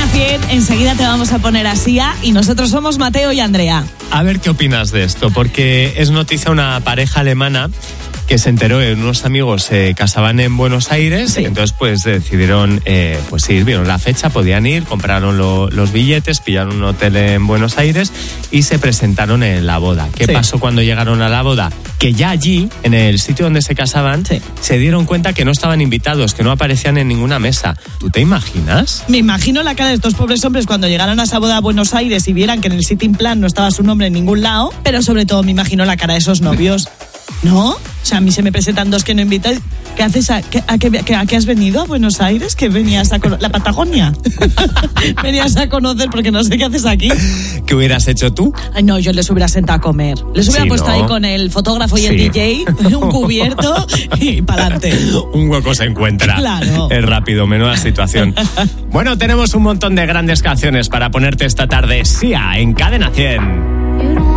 100, enseguida te vamos a poner a Sia y nosotros somos Mateo y Andrea. A ver qué opinas de esto, porque es noticia una pareja alemana que se enteró que unos amigos se casaban en Buenos Aires, sí. Entonces pues decidieron pues ir, vieron la fecha, podían ir, compraron los billetes, pillaron un hotel en Buenos Aires y se presentaron en la boda. ¿Qué pasó cuando llegaron a la boda? Que ya allí, en el sitio donde se casaban, se dieron cuenta que no estaban invitados, que no aparecían en ninguna mesa. ¿Tú te imaginas? Me imagino la cara de estos pobres hombres cuando llegaron a esa boda a Buenos Aires y vieran que en el sitting plan no estaba su nombre en ningún lado, pero sobre todo me imagino la cara de esos novios. ¿No? O sea, a mí se me presentan dos que no invitan. ¿Qué haces? ¿A qué has venido a Buenos Aires? ¿Que venías a la Patagonia? Venías a conocer porque no sé qué haces aquí. ¿Qué hubieras hecho tú? Ay, no, yo les hubiera sentado a comer. Les hubiera puesto ahí con el fotógrafo y el DJ, un cubierto y pa'lante. Un hueco se encuentra. Claro. Es rápido, menuda situación. Bueno, tenemos un montón de grandes canciones para ponerte esta tarde. Sia en Cadena 100.